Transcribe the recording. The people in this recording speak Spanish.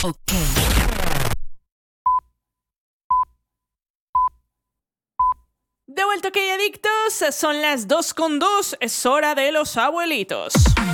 Ok. De vuelta, que adictos, son las 2:02, es hora de los abuelitos.